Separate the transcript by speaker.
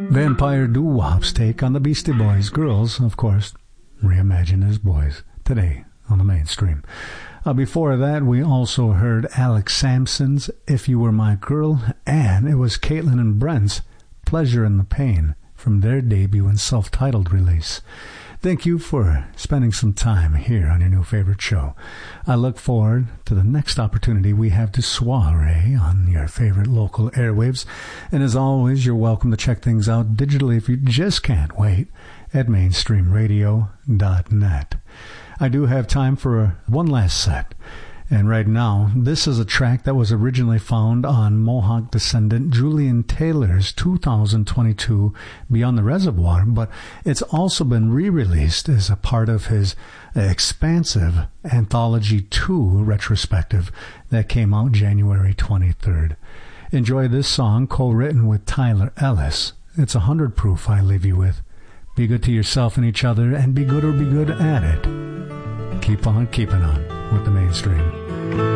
Speaker 1: Vampire Doo-Wop's take on the Beastie Boys. Girls, of course, reimagined as boys today on the mainstream. Before that, we also heard Alex Sampson's If You Were My Girl, and it was Caitlin and Brent's Pleasure in the Pain from their debut and self-titled release. Thank you for spending some time here on your new favorite show. I look forward to the next opportunity we have to soiree on your favorite local airwaves. And as always, you're welcome to check things out digitally if you just can't wait at mainstreamradio.net. I do have time for one last set. And right now, this is a track that was originally found on Mohawk descendant Julian Taylor's 2022 Beyond the Reservoir, but it's also been re-released as a part of his expansive Anthology 2 retrospective that came out January 23rd. Enjoy this song, co-written with Tyler Ellis. It's 100 proof I leave you with. Be good to yourself and each other, and be good or be good at it. Keep on keeping on with the mainstream.